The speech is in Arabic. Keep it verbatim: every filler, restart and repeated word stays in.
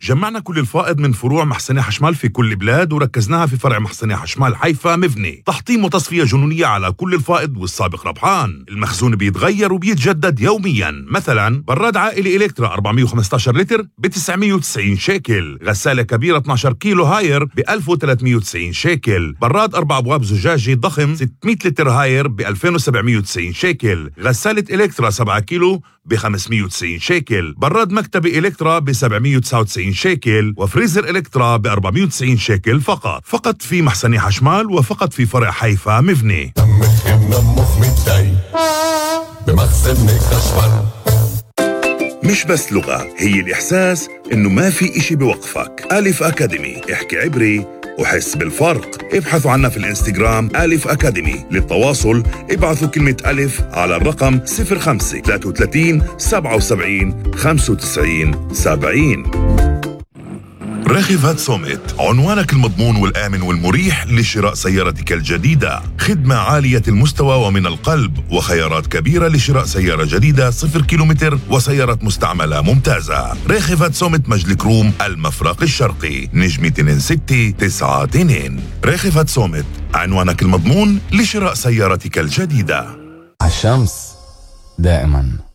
جمعنا كل الفائض من فروع محسنة حشمال في كل بلاد وركزناها في فرع محسنة حشمال حيفا مبني. تحطيم وتصفية جنونية على كل الفائض والسابق ربحان. المخزون بيتغير وبيتجدد يوميا. مثلا براد عائلي إلكترا أربعمية وخمسة عشر لتر ب تسعمية وتسعين شيكل، غسالة كبيرة اثني عشر كيلو هاير ب ألف وثلاثمية وتسعين شيكل، براد أربع أبواب زجاجي ضخم ستمية لتر هاير ب ألفين وسبعمية وتسعين شيكل، غسالة إلكترا سبعة كيلو ب خمسمية وتسعين شيكل، براد مكتبي إلكترا ب سبعمية وتسعة وتسعين شيكل، وفريزر إلكترا ب أربعمية وتسعين شيكل فقط. فقط في محسنة حشمال وفقط في فرع حيفا مبني. بمحسنة حشمال. مش بس لغة، هي الإحساس إنه ما في إشي بوقفك. ألف أكاديمي، احكي عبري وحس بالفرق. ابحثوا عنا في الانستغرام ألف أكاديمي. للتواصل ابعثوا كلمة ألف على الرقم صفر خمسة ثلاثة وثلاثين سبعة وسبعين خمسة وتسعين سبعين. راغب سوميت، عنوانك المضمون والآمن والمريح لشراء سيارتك الجديدة. خدمة عالية المستوى ومن القلب، وخيارات كبيرة لشراء سيارة جديدة صفر كيلومتر وسيارة مستعملة ممتازة. راغب سوميت، مجد كروم، المفرق الشرقي، نجمة اثنين ستة تسعة اثنين. راغب سوميت، عنوانك المضمون لشراء سيارتك الجديدة. الشمس دائما